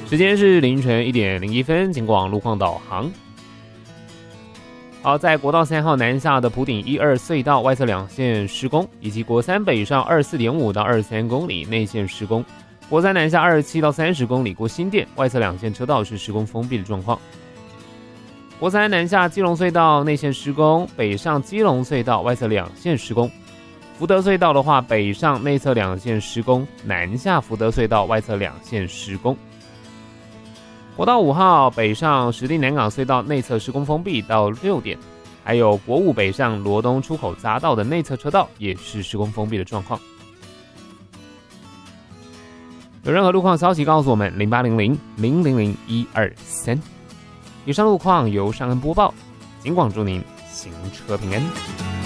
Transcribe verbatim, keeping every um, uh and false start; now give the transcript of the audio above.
时间是凌晨一点零一分，警广路况导航。好，在国道三号南下的埔顶一二隧道外侧两线施工，以及国三北上二十四点五到二十三公里内线施工。国三南下二十七到三十公里过新店外侧两线车道是施工封闭的状况。国三南下基隆隧道内线施工，北上基隆隧道外侧两线施工。福德隧道的话，北上内侧两线施工，南下福德隧道外侧两线施工。国道五号北上石碇南港隧道内侧施工封闭到六点，还有国五北上罗东出口匝道的内侧车道也是施工封闭的状况。有任何路况消息告诉我们零八零零零零零一二三。以上路况由尚恩播报，警广祝您行车平安。